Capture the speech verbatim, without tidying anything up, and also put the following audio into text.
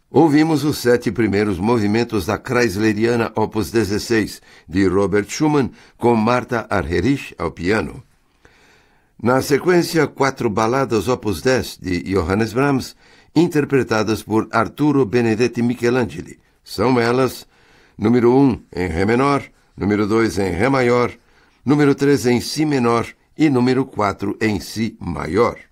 Ouvimos os sete primeiros movimentos da Kreisleriana Opus dezesseis, de Robert Schumann, com Martha Argerich ao piano. Na sequência, quatro baladas Opus dez, de Johannes Brahms, interpretadas por Arturo Benedetti Michelangeli. São elas: número um em Ré menor, número dois em Ré maior, número três em Si menor e número quatro em Si maior.